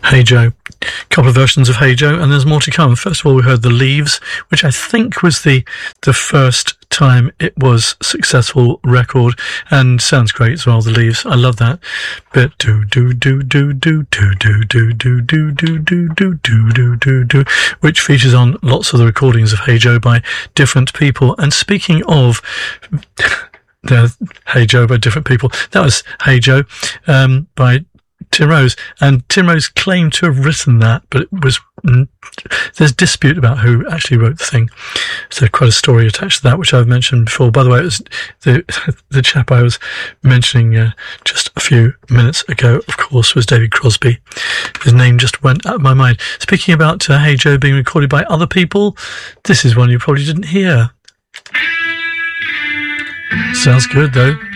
Hey Joe. A couple of versions of Hey Joe, and there's more to come. First of all, we heard The Leaves, which I think was the first time it was successful record, and sounds great as well, The Leaves. I love that bit. Do do do do do do do do do do do do do do do do, which features on lots of the recordings of Hey Joe by different people. And speaking of Hey Joe by different people, that was Hey Joe by Tim Rose, and Tim Rose claimed to have written that, but it was there's dispute about who actually wrote the thing. So quite a story attached to that, which I've mentioned before. By the way, it was the chap I was mentioning just a few minutes ago, of course, was David Crosby. His name just went out of my mind. Speaking about Hey Joe being recorded by other people, this is one you probably didn't hear. Sounds good though.